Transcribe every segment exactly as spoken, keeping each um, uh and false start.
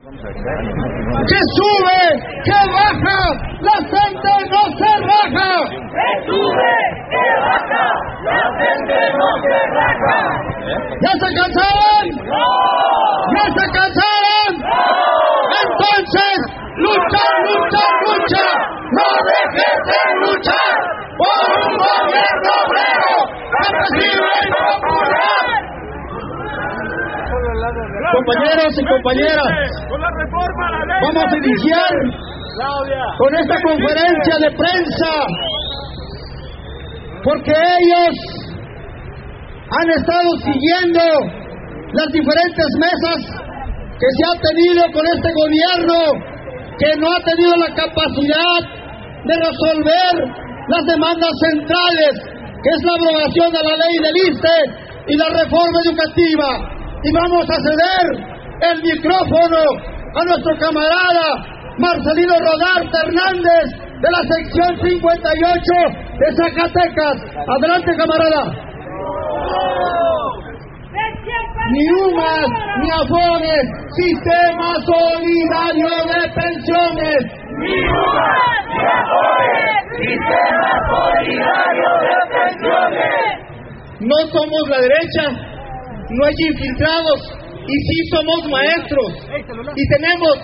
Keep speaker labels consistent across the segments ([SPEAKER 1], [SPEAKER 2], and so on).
[SPEAKER 1] Que sube, que baja, la gente no se raja.
[SPEAKER 2] Que sube, que baja, la gente no se raja.
[SPEAKER 1] ¿Ya se cansaron?
[SPEAKER 2] ¡No!
[SPEAKER 1] ¿Ya se cansaron?
[SPEAKER 2] ¡No!
[SPEAKER 1] Entonces, lucha, lucha, lucha. No dejes de luchar por un gobierno obrero, campesino y popular. Compañeros y compañeras, vamos a iniciar con esta conferencia de prensa, porque ellos han estado siguiendo las diferentes mesas que se han tenido con este gobierno, que no ha tenido la capacidad de resolver las demandas centrales, que es la abrogación de la ley del I S S S T E y la reforma educativa. Y vamos a ceder el micrófono a nuestro camarada Marcelino Rodarte Hernández de la sección cincuenta y ocho de Zacatecas. Adelante, camarada. Ni UMAS, ni AFONES, Sistema Solidario de Pensiones.
[SPEAKER 2] Ni UMAS, ni AFONES, Sistema Solidario de Pensiones.
[SPEAKER 1] No somos la derecha. No hay infiltrados y sí somos maestros y tenemos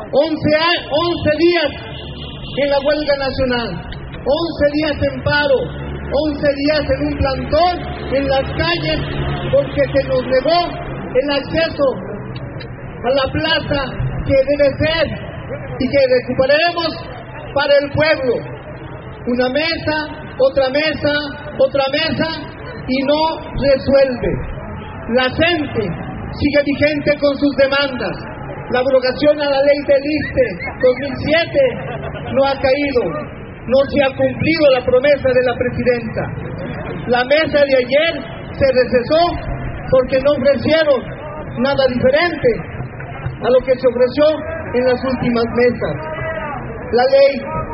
[SPEAKER 1] once días en la huelga nacional, once días en paro, once días en un plantón en las calles porque se nos negó el acceso a la plaza que debe ser y que recuperaremos para el pueblo. Una mesa, otra mesa, otra mesa y no resuelve. La gente sigue vigente con sus demandas. La abrogación a la ley del I S S S T E dos mil siete no ha caído. No se ha cumplido la promesa de la presidenta. La mesa de ayer se recesó porque no ofrecieron nada diferente a lo que se ofreció en las últimas mesas. La ley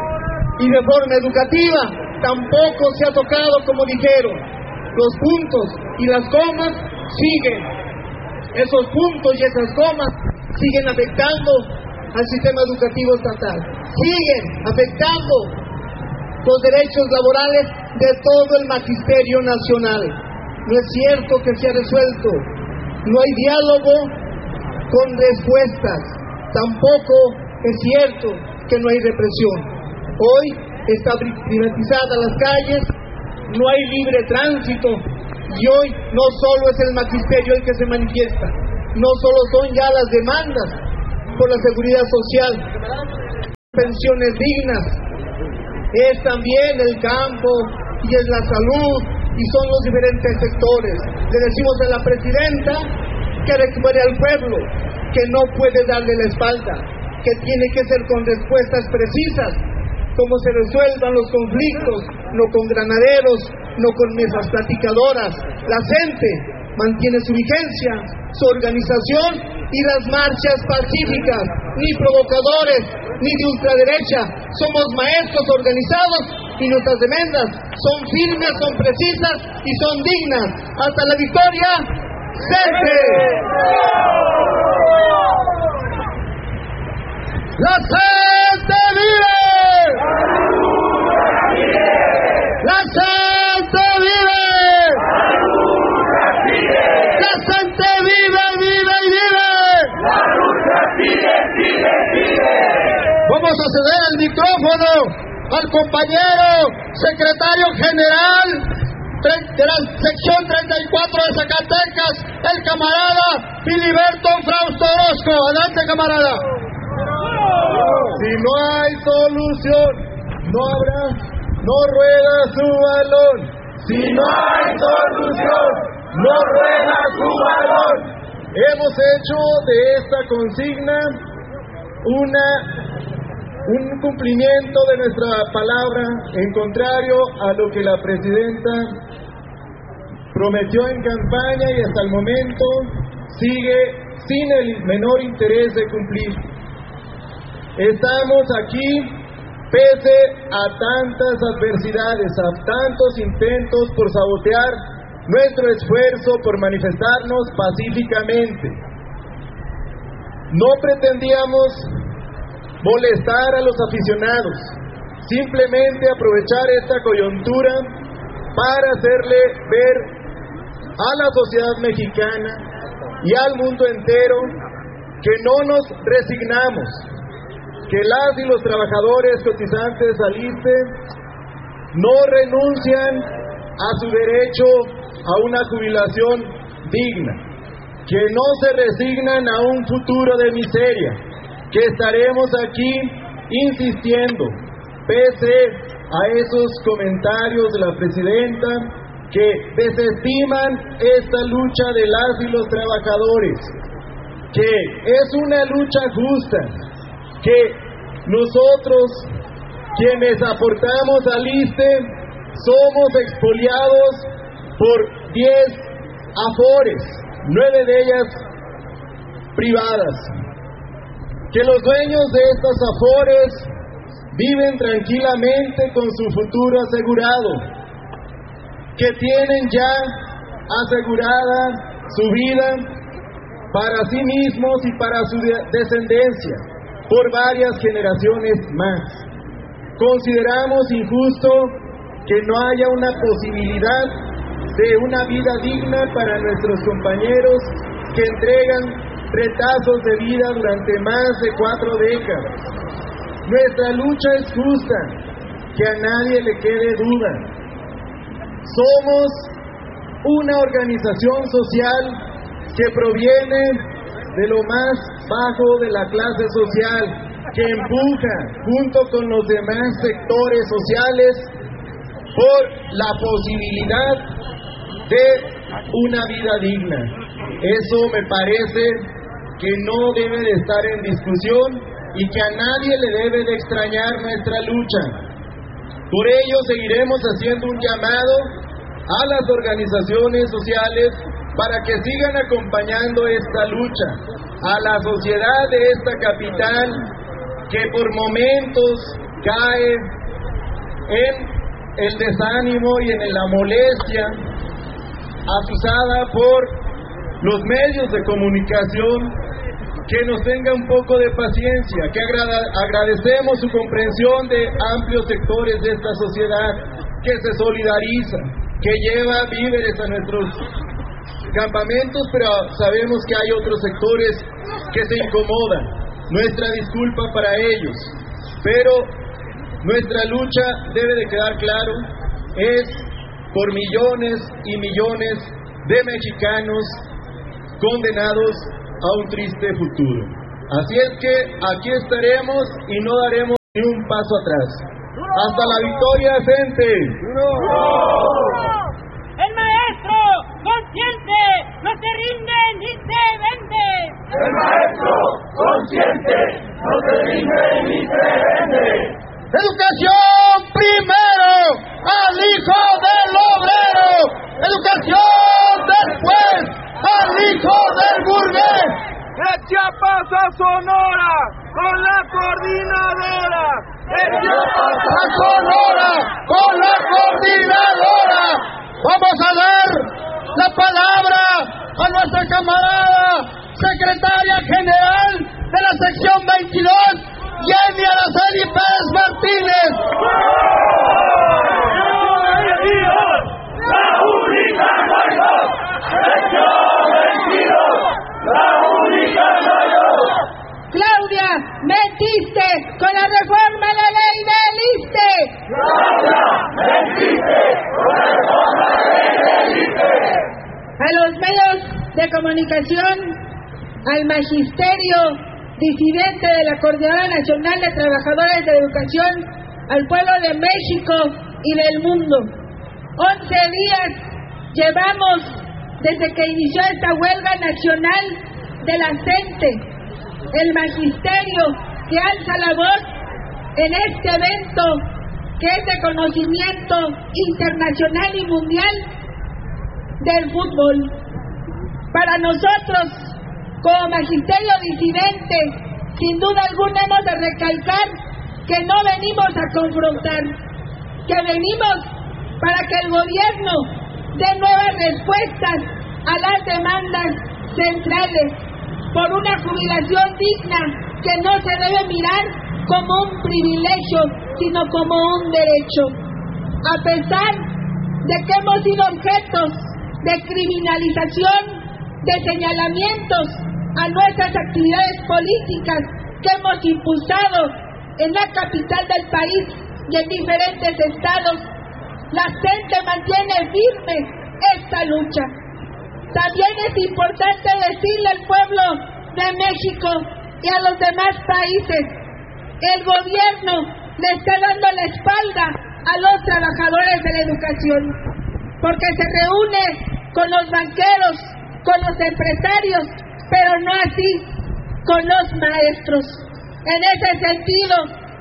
[SPEAKER 1] y reforma educativa tampoco se ha tocado como dijeron. Los puntos y las comas siguen, esos puntos y esas comas siguen afectando al sistema educativo estatal, siguen afectando los derechos laborales de todo el magisterio nacional. No es cierto que se ha resuelto, no hay diálogo con respuestas, tampoco es cierto que no hay represión. Hoy está privatizada las calles, no hay libre tránsito. Y hoy no solo es el magisterio el que se manifiesta, no solo son ya las demandas por la seguridad social, pensiones dignas, es también el campo y es la salud y son los diferentes sectores. Le decimos a la presidenta que recupere al pueblo, que no puede darle la espalda, que tiene que ser con respuestas precisas, como se resuelvan los conflictos, no con granaderos, no con mesas platicadoras. La gente mantiene su vigencia, su organización y las marchas pacíficas, ni provocadores, ni de ultraderecha. Somos maestros organizados y nuestras demandas son firmes, son precisas y son dignas. Hasta la victoria, ¡siempre! ¡La gente vive! ¡La gente vive! ¡La gente vive, vive y vive!
[SPEAKER 2] ¡La lucha sigue, sigue, sigue!
[SPEAKER 1] Vamos a ceder el micrófono al compañero secretario general de la sección treinta y cuatro de Zacatecas, el camarada Filiberto Frausto Orozco. Adelante, camarada.
[SPEAKER 3] Si no hay solución, no habrá, no rueda su balón.
[SPEAKER 2] Si no hay solución, no rueda su balón.
[SPEAKER 3] Hemos hecho de esta consigna una un cumplimiento de nuestra palabra, en contrario a lo que la presidenta prometió en campaña y hasta el momento sigue sin el menor interés de cumplir. Estamos aquí pese a tantas adversidades, a tantos intentos por sabotear nuestro esfuerzo por manifestarnos pacíficamente. No pretendíamos molestar a los aficionados, simplemente aprovechar esta coyuntura para hacerle ver a la sociedad mexicana y al mundo entero que no nos resignamos, que las y los trabajadores cotizantes al I S S S S no renuncian a su derecho a una jubilación digna, que no se resignan a un futuro de miseria, que estaremos aquí insistiendo, pese a esos comentarios de la presidenta que desestiman esta lucha de las y los trabajadores, que es una lucha justa, que nosotros, quienes aportamos al I S S S S, somos expoliados por diez afores, nueve de ellas privadas, que los dueños de estas afores viven tranquilamente con su futuro asegurado, que tienen ya asegurada su vida para sí mismos y para su descendencia por varias generaciones más. Consideramos injusto que no haya una posibilidad de una vida digna para nuestros compañeros que entregan retazos de vida durante más de cuatro décadas. Nuestra lucha es justa, que a nadie le quede duda. Somos una organización social que proviene de lo más bajo de la clase social, que empuja junto con los demás sectores sociales por la posibilidad de una vida digna. Eso me parece que no debe de estar en discusión y que a nadie le debe de extrañar nuestra lucha. Por ello seguiremos haciendo un llamado a las organizaciones sociales para que sigan acompañando esta lucha, a la sociedad de esta capital que por momentos cae en el desánimo y en la molestia, azuzada por los medios de comunicación, que nos tenga un poco de paciencia, que agrada, agradecemos su comprensión de amplios sectores de esta sociedad, que se solidariza, que lleva víveres a nuestros campamentos, pero sabemos que hay otros sectores que se incomodan. Nuestra disculpa para ellos, pero nuestra lucha, debe de quedar claro, es por millones y millones de mexicanos condenados a un triste futuro. Así es que aquí estaremos y no daremos ni un paso atrás. ¡Hasta la victoria, gente!
[SPEAKER 4] ¡El maestro consciente no se rinde ni se vende!
[SPEAKER 2] ¡El maestro consciente no se rinde ni se vende!
[SPEAKER 1] Educación primero al hijo del obrero, educación después al hijo del burgués.
[SPEAKER 5] De Chiapas a Sonora con la coordinadora.
[SPEAKER 1] De Chiapas a Sonora con la coordinadora. Vamos a dar la palabra a nuestra camarada secretaria general de la sección veintidós, Jenny Araceli Pérez Martínez.
[SPEAKER 2] La única no hay dos. Sección veintidós. La única no hay dos.
[SPEAKER 4] Claudia, mentiste con la reforma a la ley del I S S S S.
[SPEAKER 2] Claudia, mentiste con la reforma a la ley del I S S S S.
[SPEAKER 4] A los medios de comunicación, al magisterio disidente de la Coordinadora Nacional de Trabajadores de Educación, al pueblo de México y del mundo. Once días llevamos desde que inició esta huelga nacional de la CENTE, el magisterio que alza la voz en este evento que es de conocimiento internacional y mundial del fútbol. Para nosotros, como magisterio disidente, sin duda alguna hemos de recalcar que no venimos a confrontar, que venimos para que el gobierno dé nuevas respuestas a las demandas centrales, por una jubilación digna que no se debe mirar como un privilegio, sino como un derecho. A pesar de que hemos sido objetos de criminalización, de señalamientos a nuestras actividades políticas que hemos impulsado en la capital del país y en diferentes estados, la gente mantiene firme esta lucha. También es importante decirle al pueblo de México y a los demás países, el gobierno le está dando la espalda a los trabajadores de la educación, porque se reúne con los banqueros, con los empresarios, pero no así con los maestros. En ese sentido,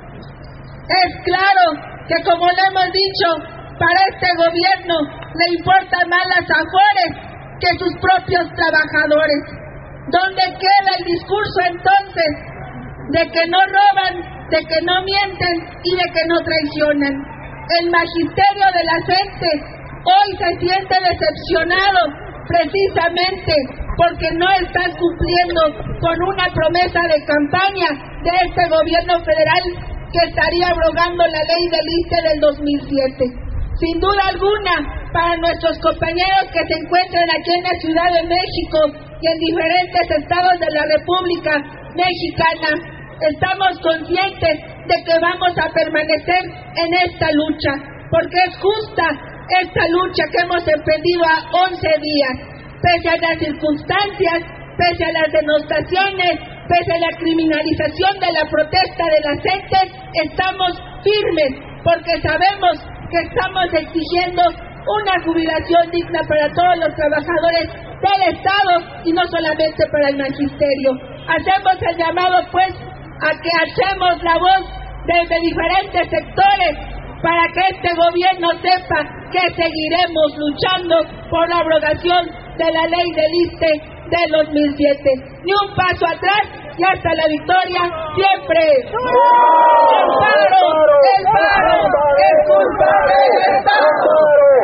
[SPEAKER 4] es claro que, como le hemos dicho, para este gobierno le importan más las afores que sus propios trabajadores. ¿Dónde queda el discurso entonces de que no roban, de que no mienten y de que no traicionan? El magisterio de la gente hoy se siente decepcionado precisamente porque no están cumpliendo con una promesa de campaña de este gobierno federal que estaría abrogando la ley del I S S S E del dos mil siete. Sin duda alguna, para nuestros compañeros que se encuentran aquí en la Ciudad de México y en diferentes estados de la República Mexicana, estamos conscientes de que vamos a permanecer en esta lucha, porque es justa esta lucha que hemos emprendido a once días, pese a las circunstancias, pese a las denostaciones, pese a la criminalización de la protesta de las gentes, estamos firmes, porque sabemos que estamos exigiendo una jubilación digna para todos los trabajadores del Estado y no solamente para el magisterio. Hacemos el llamado, pues, a que hacemos la voz desde diferentes sectores para que este gobierno sepa que seguiremos luchando por la abrogación de la ley del I S S S E del dos mil siete. Ni un paso atrás y hasta la victoria siempre. El paro, el paro, es culpa del Estado.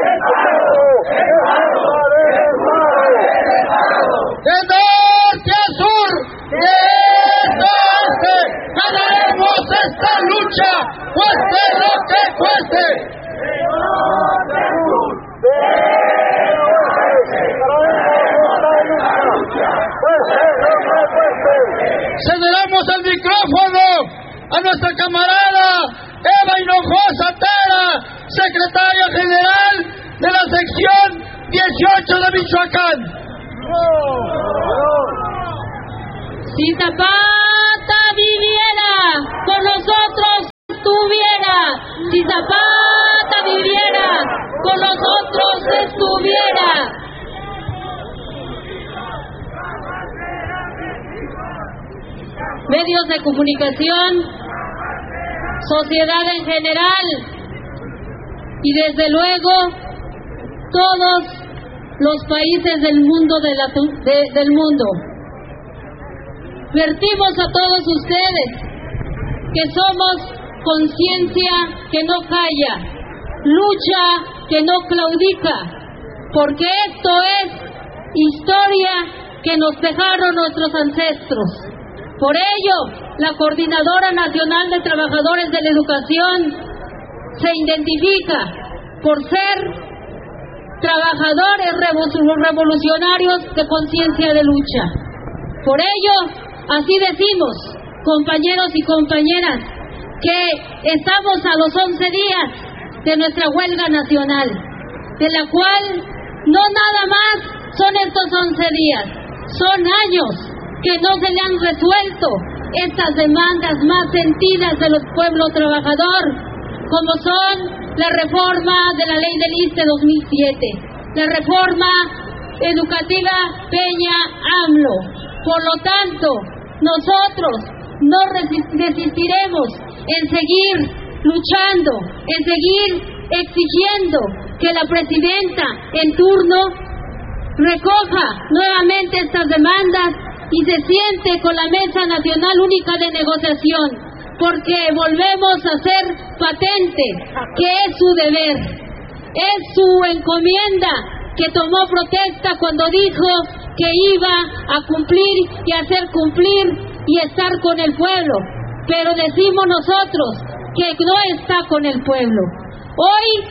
[SPEAKER 1] De norte a sur, de este a oeste, ganaremos esta lucha, cueste lo que cueste. De norte a sur, de cederemos el micrófono a nuestra camarada Eva Hinojosa Tara, secretaria general de la sección dieciocho de Michoacán.
[SPEAKER 6] Si Zapata viviera, con nosotros estuviera. Si Zapata viviera, con nosotros estuviera. Medios de comunicación, sociedad en general y desde luego todos los países del mundo de la, de, del mundo. Vertimos a todos ustedes que somos conciencia que no calla, lucha que no claudica, porque esto es historia que nos dejaron nuestros ancestros. Por ello, la Coordinadora Nacional de Trabajadores de la Educación se identifica por ser trabajadores revolucionarios de conciencia de lucha. Por ello, así decimos, compañeros y compañeras, que estamos a los once días de nuestra huelga nacional, de la cual no nada más son estos once días, son años que no se le han resuelto estas demandas más sentidas de los pueblos trabajadores, como son la reforma de la ley del I S S S E dos mil siete, la reforma educativa Peña-AMLO. Por lo tanto, nosotros no desistiremos en seguir luchando, en seguir exigiendo que la presidenta en turno recoja nuevamente estas demandas y se siente con la Mesa Nacional Única de Negociación, porque volvemos a hacer patente que es su deber, es su encomienda que tomó protesta cuando dijo que iba a cumplir y hacer cumplir y estar con el pueblo, pero decimos nosotros que no está con el pueblo. Hoy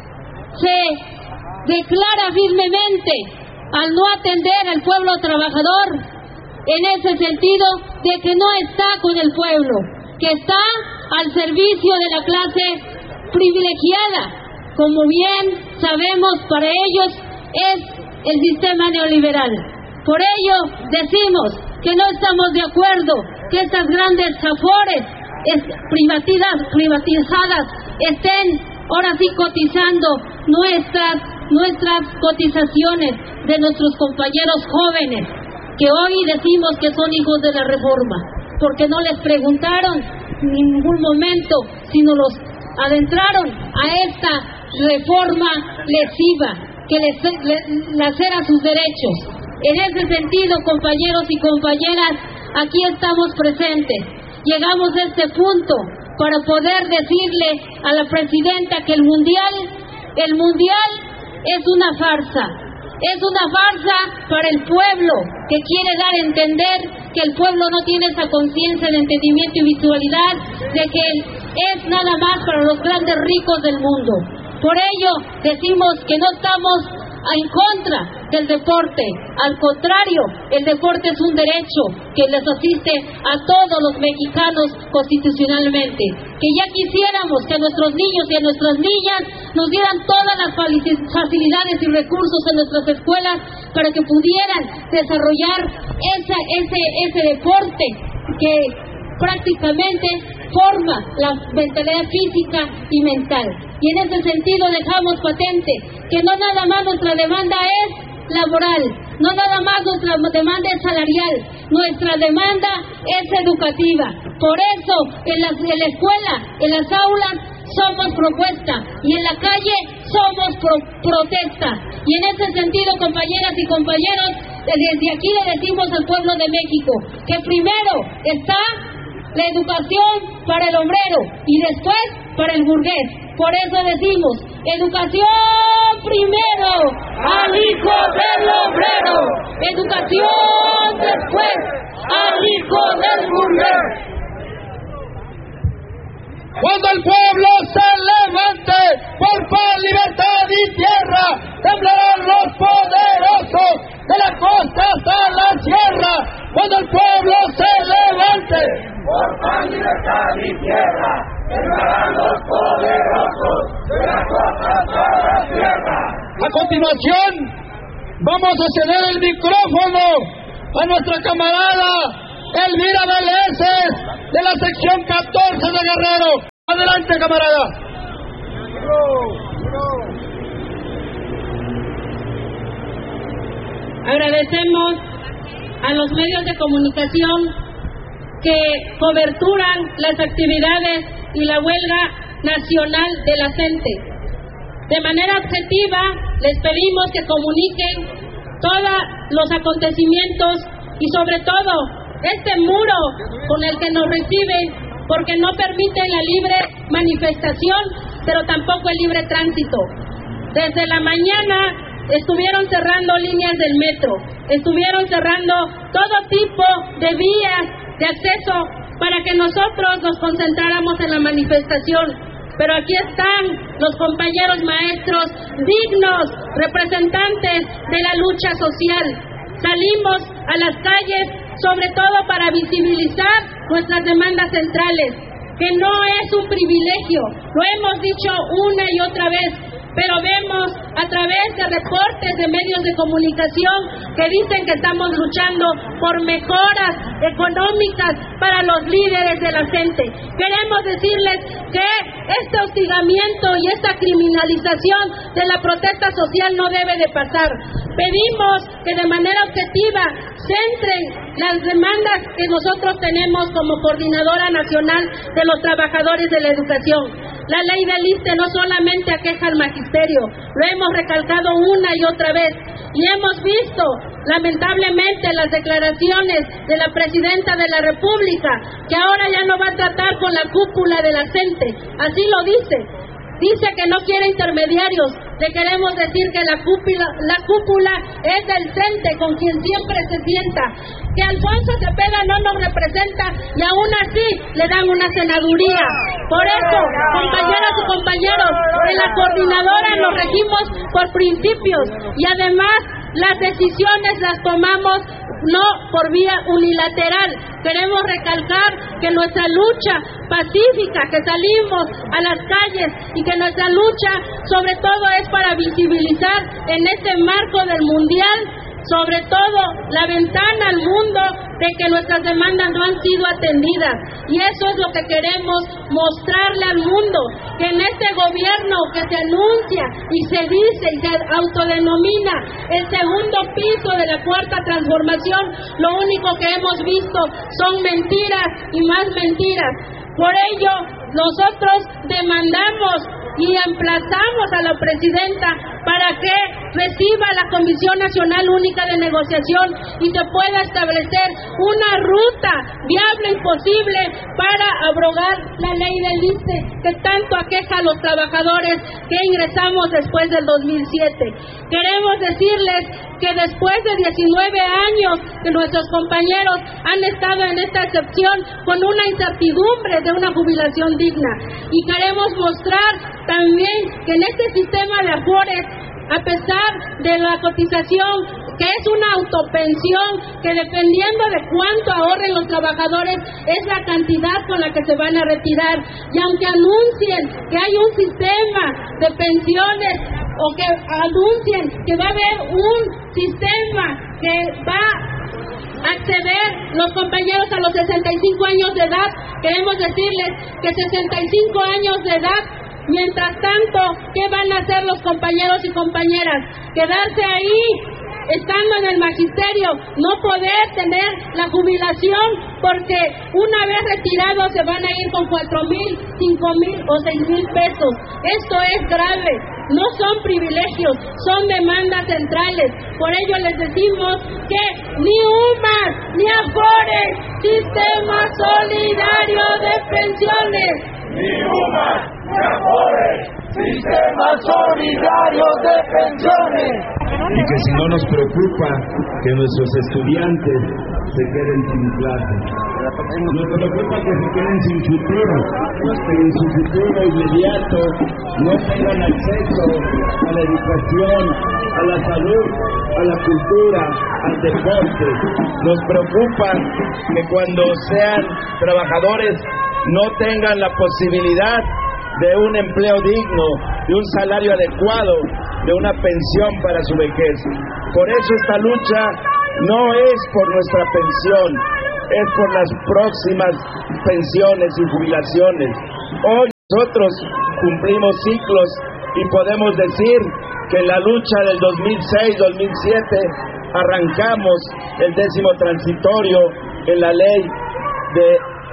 [SPEAKER 6] se declara firmemente al no atender al pueblo trabajador, en ese sentido de que no está con el pueblo, que está al servicio de la clase privilegiada. Como bien sabemos, para ellos es el sistema neoliberal. Por ello decimos que no estamos de acuerdo que estas grandes afores privatizadas, privatizadas estén ahora sí cotizando nuestras, nuestras cotizaciones de nuestros compañeros jóvenes, que hoy decimos que son hijos de la reforma, porque no les preguntaron en ningún momento, sino los adentraron a esta reforma lesiva que les, les lacera sus derechos. En ese sentido, compañeros y compañeras, aquí estamos presentes. Llegamos a este punto para poder decirle a la presidenta que el mundial, el mundial es una farsa. Es una farsa para el pueblo, que quiere dar a entender que el pueblo no tiene esa conciencia de entendimiento y visualidad de que es nada más para los grandes ricos del mundo. Por ello decimos que no estamos en contra del deporte, al contrario, el deporte es un derecho que les asiste a todos los mexicanos constitucionalmente. Que ya quisiéramos que a nuestros niños y a nuestras niñas nos dieran todas las facilidades y recursos en nuestras escuelas para que pudieran desarrollar esa, ese, ese deporte que prácticamente forma la mentalidad física y mental. Y en ese sentido dejamos patente que no nada más nuestra demanda es laboral, no nada más nuestra demanda es salarial, nuestra demanda es educativa. Por eso en la, en la escuela, en las aulas somos propuesta y en la calle somos pro, protesta. Y en ese sentido, compañeras y compañeros, desde aquí le decimos al pueblo de México que primero está la educación para el obrero y después para el burgués. Por eso decimos, educación primero al hijo del obrero, educación después al hijo del burgués.
[SPEAKER 1] Cuando el pueblo se levante por paz, libertad y tierra, temblarán los poderosos de la costa hasta la sierra. Cuando el pueblo se levante
[SPEAKER 2] por paz, libertad y tierra, temblarán los poderosos de la costa hasta la sierra.
[SPEAKER 1] A continuación, vamos a ceder el micrófono a nuestra camarada Elvira Veleses, de la sección catorce de Guerrero. Adelante, camarada.
[SPEAKER 6] Agradecemos a los medios de comunicación que coberturan las actividades y la huelga nacional de la CENTE. De manera objetiva, les pedimos que comuniquen todos los acontecimientos y sobre todo este muro con el que nos reciben, porque no permite la libre manifestación, pero tampoco el libre tránsito. Desde la mañana estuvieron cerrando líneas del metro, estuvieron cerrando todo tipo de vías de acceso para que nosotros nos concentráramos en la manifestación. Pero aquí están los compañeros maestros, dignos representantes de la lucha social. Salimos a las calles sobre todo para visibilizar nuestras demandas centrales, que no es un privilegio, lo hemos dicho una y otra vez, pero vemos a través de reportes de medios de comunicación que dicen que estamos luchando por mejoras económicas para los líderes de la gente. Queremos decirles que este hostigamiento y esta criminalización de la protesta social no debe de pasar. Pedimos que de manera objetiva centren las demandas que nosotros tenemos como Coordinadora Nacional de los Trabajadores de la Educación. La ley del ISSSTE no solamente aqueja al magisterio, lo hemos recalcado una y otra vez, y hemos visto lamentablemente las declaraciones de la Presidenta de la República, que ahora ya no va a tratar con la cúpula de la CENTE, así lo dice. dice que no quiere intermediarios. Le queremos decir que la cúpula, la cúpula es del CENTE, con quien siempre se sienta, que Alfonso Cepeda no nos representa y aún así le dan una senaduría. Por eso, compañeras y compañeros, en la coordinadora nos regimos por principios y además las decisiones las tomamos no por vía unilateral. Queremos recalcar que nuestra lucha pacífica, que salimos a las calles y que nuestra lucha sobre todo es para visibilizar en este marco del mundial, sobre todo la ventana al mundo de que nuestras demandas no han sido atendidas. Y eso es lo que queremos mostrarle al mundo, que en este gobierno que se anuncia y se dice y se autodenomina el segundo piso de la cuarta transformación, lo único que hemos visto son mentiras y más mentiras. Por ello, nosotros demandamos y emplazamos a la presidenta para que reciba la Comisión Nacional Única de Negociación y se pueda establecer una ruta viable y posible para abrogar la ley del I S S S E que tanto aqueja a los trabajadores que ingresamos después del dos mil siete. Queremos decirles que después de diecinueve años que nuestros compañeros han estado en esta excepción con una incertidumbre de una jubilación digna, y queremos mostrar también que en este sistema de afores, a pesar de la cotización, que es una autopensión, que dependiendo de cuánto ahorren los trabajadores, es la cantidad con la que se van a retirar. Y aunque anuncien que hay un sistema de pensiones, o que anuncien que va a haber un sistema que va a acceder los compañeros a los sesenta y cinco años de edad, queremos decirles que sesenta y cinco años de edad, mientras tanto, ¿qué van a hacer los compañeros y compañeras? Quedarse ahí, estando en el magisterio, no poder tener la jubilación, porque una vez retirados se van a ir con cuatro mil, cinco mil o seis mil pesos. Esto es grave, no son privilegios, son demandas centrales. Por ello les decimos que ni UMAS, ni AFORES, Sistema Solidario de Pensiones,
[SPEAKER 2] ni UMAS, ni AFORES, Sistema Solidario de Pensiones.
[SPEAKER 7] Y que si no nos preocupa que nuestros estudiantes se queden sin clases, nos preocupa que se queden sin futuro, que en su futuro inmediato no tengan acceso a la educación, a la salud, a la cultura, al deporte. Nos preocupa que cuando sean trabajadores no tengan la posibilidad de un empleo digno, de un salario adecuado, de una pensión para su vejez. Por eso esta lucha no es por nuestra pensión, es por las próximas pensiones y jubilaciones. Hoy nosotros cumplimos ciclos y podemos decir que en la lucha del dos mil seis dos mil siete arrancamos el décimo transitorio en la ley de,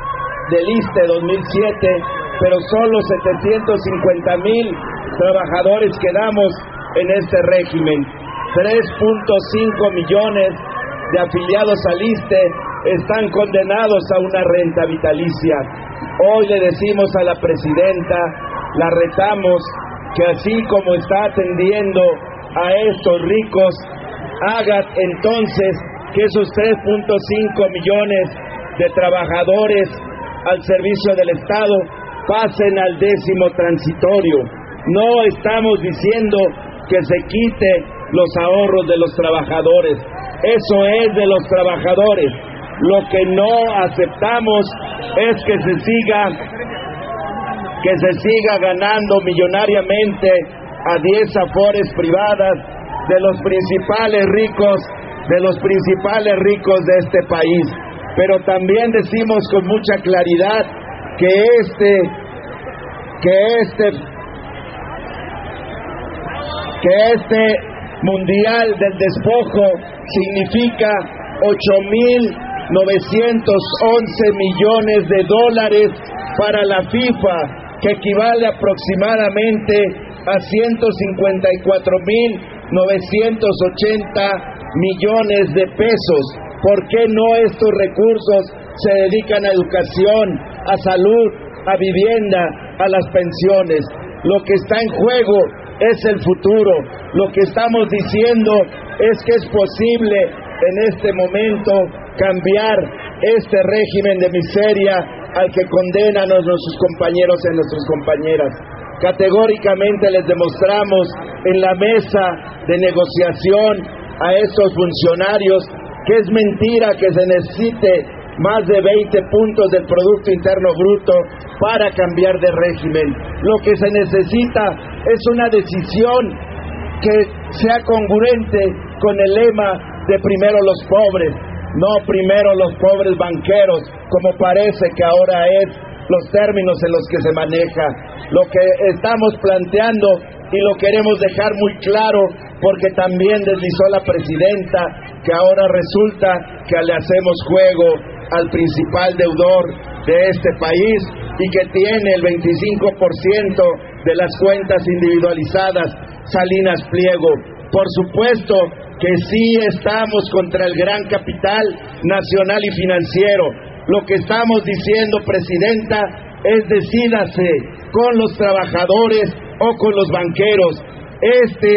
[SPEAKER 7] del I S S S E dos mil siete, pero solo setecientos cincuenta mil trabajadores quedamos en este régimen. tres punto cinco millones de afiliados al I S S S E están condenados a una renta vitalicia. Hoy le decimos a la presidenta, la retamos, que así como está atendiendo a estos ricos, haga entonces que esos tres punto cinco millones de trabajadores al servicio del Estado pasen al décimo transitorio. No estamos diciendo que se quite los ahorros de los trabajadores, eso es de los trabajadores. Lo que no aceptamos es que se siga que se siga ganando millonariamente a diez afores privadas de los principales ricos, de los principales ricos de este país. Pero también decimos con mucha claridad que este que este que este mundial del despojo significa ocho mil novecientos once millones de dólares para la FIFA, que equivale aproximadamente a ciento cincuenta y cuatro mil novecientos ochenta millones de pesos. ¿Por qué no estos recursos se dedican a educación, a salud, a vivienda, a las pensiones? Lo que está en juego es el futuro. Lo que estamos diciendo es que es posible en este momento cambiar este régimen de miseria al que condenan a nuestros compañeros y a nuestras compañeras. Categóricamente les demostramos en la mesa de negociación a estos funcionarios que es mentira que se necesite más de veinte puntos del Producto Interno Bruto para cambiar de régimen. Lo que se necesita es una decisión que sea congruente con el lema de primero los pobres, no primero los pobres banqueros, como parece que ahora es los términos en los que se maneja. Lo que estamos planteando y lo queremos dejar muy claro, porque también deslizó la presidenta que ahora resulta que le hacemos juego al principal deudor de este país y que tiene el veinticinco por ciento de las cuentas individualizadas, Salinas Pliego. Por supuesto que sí estamos contra el gran capital nacional y financiero. Lo que estamos diciendo, presidenta, es decídase con los trabajadores o con los banqueros. Este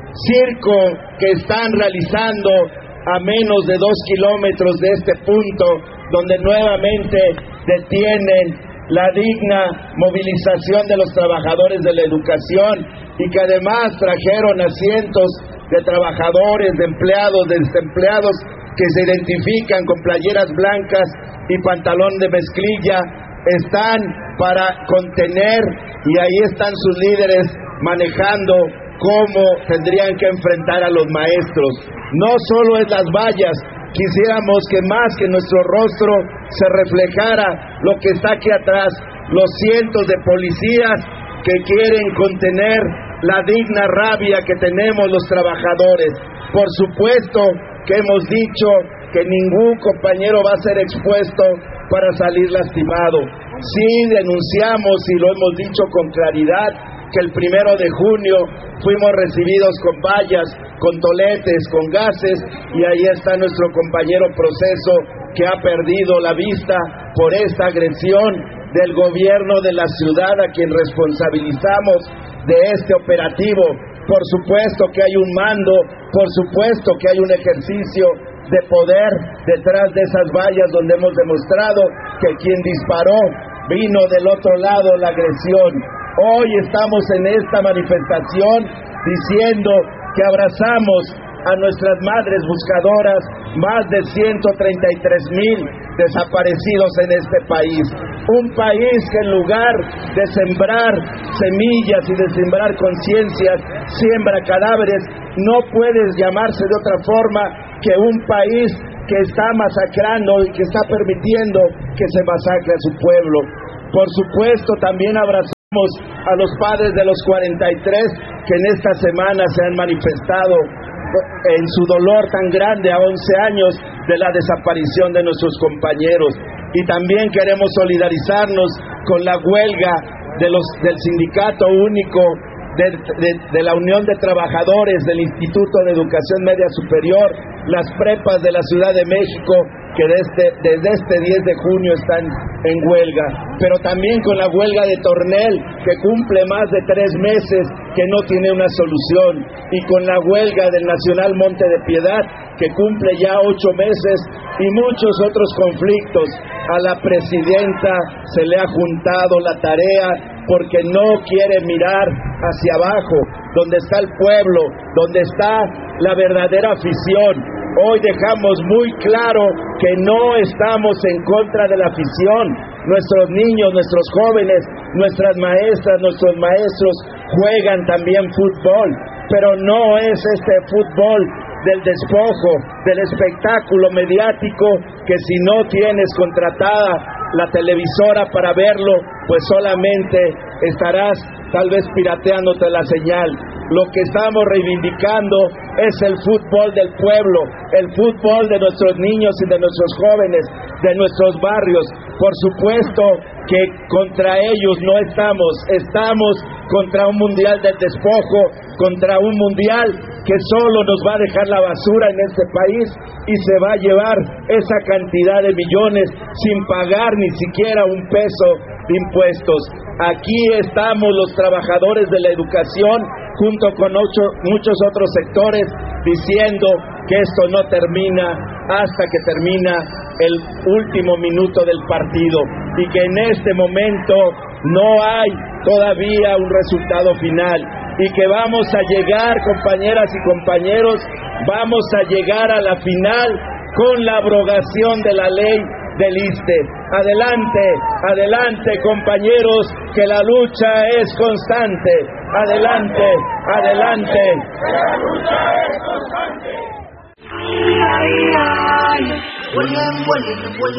[SPEAKER 7] circo que están realizando a menos de dos kilómetros de este punto, donde nuevamente detienen la digna movilización de los trabajadores de la educación y que además trajeron a cientos de trabajadores, de empleados, de desempleados que se identifican con playeras blancas y pantalón de mezclilla, están para contener, y ahí están sus líderes manejando cómo tendrían que enfrentar a los maestros. No solo es las vallas, quisiéramos que más que nuestro rostro se reflejara lo que está aquí atrás, los cientos de policías que quieren contener la digna rabia que tenemos los trabajadores. Por supuesto que hemos dicho que ningún compañero va a ser expuesto para salir lastimado. Sí denunciamos, y lo hemos dicho con claridad, que el primero de junio fuimos recibidos con vallas, con toletes, con gases, y ahí está nuestro compañero Proceso, que ha perdido la vista por esta agresión del gobierno de la ciudad, a quien responsabilizamos de este operativo. Por supuesto que hay un mando, por supuesto que hay un ejercicio de poder detrás de esas vallas, donde hemos demostrado que quien disparó vino del otro lado la agresión. Hoy estamos en esta manifestación diciendo que abrazamos a nuestras madres buscadoras, más de ciento treinta y tres mil desaparecidos en este país. Un país que en lugar de sembrar semillas y de sembrar conciencias, siembra cadáveres. No puede llamarse de otra forma que un país que está masacrando y que está permitiendo que se masacre a su pueblo. Por supuesto, también abrazamos a los padres de los cuarenta y tres que en esta semana se han manifestado en su dolor tan grande a once años de la desaparición de nuestros compañeros. Y también queremos solidarizarnos con la huelga de los, del Sindicato Único de, de, de la Unión de Trabajadores del Instituto de Educación Media Superior, las prepas de la Ciudad de México, que desde, desde este diez de junio están en huelga, pero también con la huelga de Tornel, que cumple más de tres meses que no tiene una solución, y con la huelga del Nacional Monte de Piedad, que cumple ya ocho meses, y muchos otros conflictos. A la presidenta se le ha juntado la tarea porque no quiere mirar hacia abajo, donde está el pueblo, donde está la verdadera afición. Hoy dejamos muy claro que no estamos en contra de la afición. Nuestros niños, nuestros jóvenes, nuestras maestras, nuestros maestros juegan también fútbol, pero no es este fútbol del despojo, del espectáculo mediático, que si no tienes contratada la televisora para verlo, pues solamente estarás tal vez pirateándote la señal. Lo que estamos reivindicando es el fútbol del pueblo, el fútbol de nuestros niños y de nuestros jóvenes, de nuestros barrios. Por supuesto que contra ellos no estamos, estamos contra un mundial del despojo, contra un mundial que solo nos va a dejar la basura en este país y se va a llevar esa cantidad de millones sin pagar ni siquiera un peso de impuestos. Aquí estamos los trabajadores de la educación, junto con ocho, muchos otros sectores, diciendo que esto no termina hasta que termina el último minuto del partido y que en este momento no hay todavía un resultado final y que vamos a llegar, compañeras y compañeros, vamos a llegar a la final con la abrogación de la ley del ISSSTE. Adelante, adelante, compañeros, que la lucha es constante. Adelante, adelante.
[SPEAKER 2] Que la lucha es constante. Ay, ay, ay. Huelgan, huelgan, huelgan.